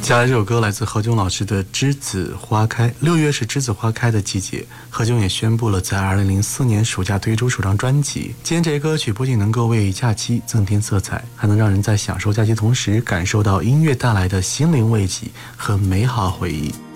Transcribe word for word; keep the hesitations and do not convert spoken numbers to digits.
接下来这首歌来自何炅老师的《栀子花开》。六月是栀子花开的季节，何炅也宣布了在二零零四年暑假推出首张专辑。今天这些歌曲不仅能够为假期增添色彩，还能让人在享受假期同时感受到音乐带来的心灵慰藉和美好回忆。